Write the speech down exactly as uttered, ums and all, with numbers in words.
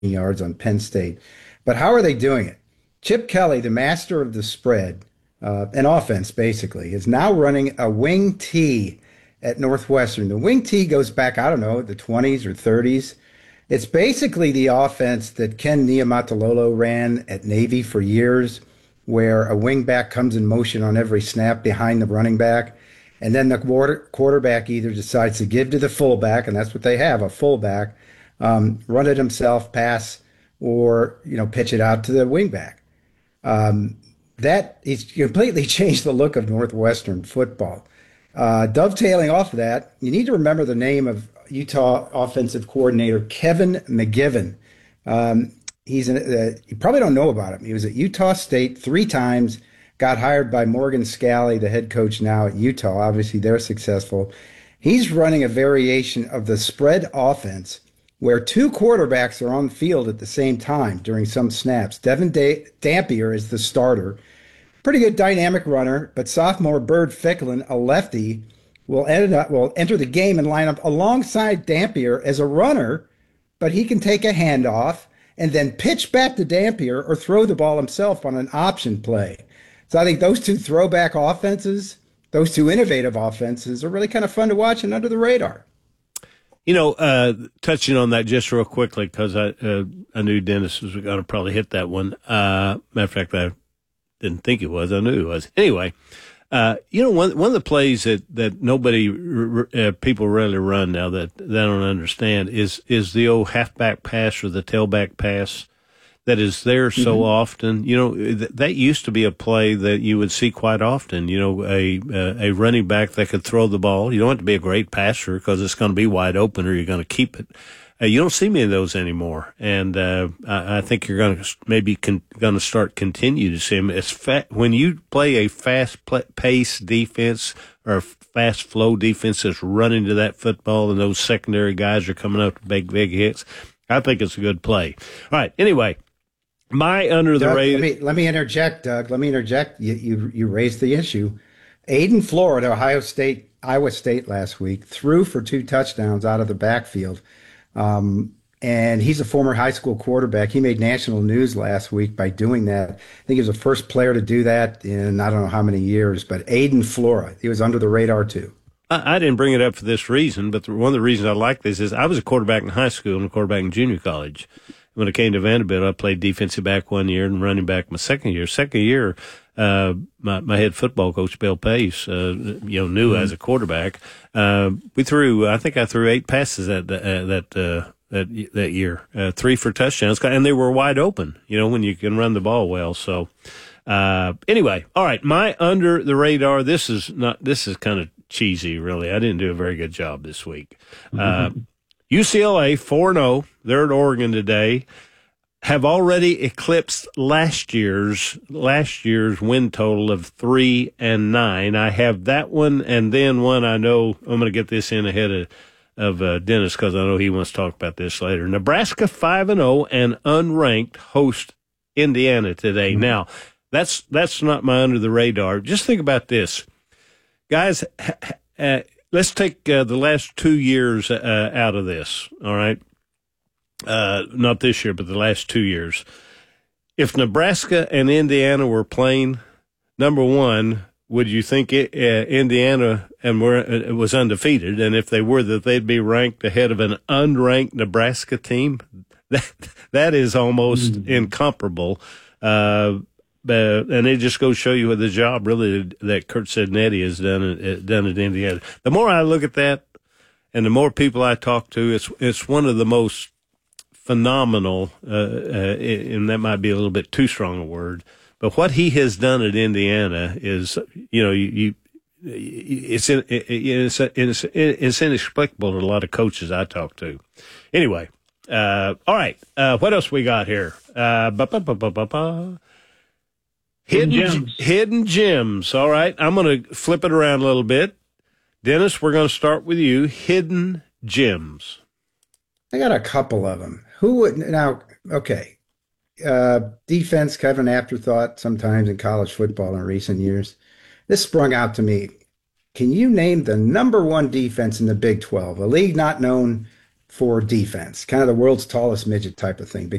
yards on Penn State. But how are they doing it? Chip Kelly, the master of the spread, uh, an offense basically, is now running a wing T at Northwestern. The wing T goes back, I don't know, the twenties or thirties. It's basically the offense that Ken Niumatalolo ran at Navy for years, where a wingback comes in motion on every snap behind the running back. And then the quarter, quarterback either decides to give to the fullback, and that's what they have, a fullback, um, run it himself, pass, or you know, pitch it out to the wingback. Um, that it's completely changed the look of Northwestern football. Uh, dovetailing off of that, you need to remember the name of Utah offensive coordinator Kevin McGivern. Um, he's an, uh, you probably don't know about him. He was at Utah State three times, got hired by Morgan Scalley, the head coach now at Utah. Obviously, they're successful. He's running a variation of the spread offense where two quarterbacks are on the field at the same time during some snaps. Devin da- Dampier is the starter. Pretty good dynamic runner, but sophomore Bird Ficklin, a lefty, will, end up, will enter the game and line up alongside Dampier as a runner, but he can take a handoff and then pitch back to Dampier or throw the ball himself on an option play. So I think those two throwback offenses, those two innovative offenses are really kind of fun to watch and under the radar. You know, uh, touching on that just real quickly, because I uh, I knew Dennis was going to probably hit that one. Uh, matter of fact, I didn't think it was. I knew it was. Anyway, uh, you know, one one of the plays that that nobody uh, people really run now that they don't understand is is the old halfback pass or the tailback pass that is there so mm-hmm. often. You know, th- that used to be a play that you would see quite often. You know, a uh, a running back that could throw the ball. You don't have to be a great passer because it's going to be wide open or you're going to keep it. Uh, you don't see many of those anymore, and uh, I, I think you're going to maybe con- going to start continue to see them. It's fa- when you play a fast pl- pace defense or a fast flow defense that's running to that football, and those secondary guys are coming up to big big hits. I think it's a good play. All right. Anyway. My under the Doug, radar. Let me, let me interject, Doug. Let me interject. You, you you raised the issue. Aiden Florida, Ohio State, Iowa State last week, threw for two touchdowns out of the backfield. Um, and he's a former high school quarterback. He made national news last week by doing that. I think he was the first player to do that in I don't know how many years, but Aiden Flora, he was under the radar too. I, I didn't bring it up for this reason, but the, one of the reasons I like this is I was a quarterback in high school and a quarterback in junior college. When I came to Vanderbilt, I played defensive back one year and running back my second year. Second year, uh, my, my head football coach, Bill Pace, uh, you know, knew mm-hmm. as a quarterback. Uh, we threw, I think I threw eight passes that, uh, that, uh, that, that year, uh, three for touchdowns, and they were wide open, you know, when you can run the ball well. So, uh, anyway, all right. My under the radar, this is not, this is kind of cheesy, really. I didn't do a very good job this week. Uh, mm-hmm. U C L A four and oh, they're at Oregon today, have already eclipsed last year's last year's win total of three and nine. I have that one, and then one I know I'm going to get this in ahead of of uh, Dennis because I know he wants to talk about this later. Nebraska five and oh and unranked host Indiana today. Mm-hmm. Now, that's that's not my under the radar. Just think about this, guys. Uh, Let's take uh, the last two years uh, out of this, all right? Uh, not this year, but the last two years. If Nebraska and Indiana were playing, number one, would you think it, uh, Indiana and were, uh, was undefeated? And if they were, that they'd be ranked ahead of an unranked Nebraska team? That that is almost mm-hmm. incomparable. Uh, Uh, and it just goes to show you what the job really that Kurt Sednetti has done at, done at Indiana. The more I look at that, and the more people I talk to, it's it's one of the most phenomenal, uh, uh, and that might be a little bit too strong a word, but what he has done at Indiana is, you know, you, you it's, in, it's it's it's inexplicable to a lot of coaches I talk to. Anyway, uh, all right, uh, what else we got here? Uh, ba, ba, ba, ba, ba, ba. Hidden, hidden gems. Hidden gems. All right. I'm going to flip it around a little bit. Dennis, we're going to start with you. Hidden gems. I got a couple of them. Who would now? Okay. Uh, defense, kind of an afterthought sometimes in college football in recent years. This sprung out to me. Can you name the number one defense in the Big twelve? A league not known for defense, kind of the world's tallest midget type of thing.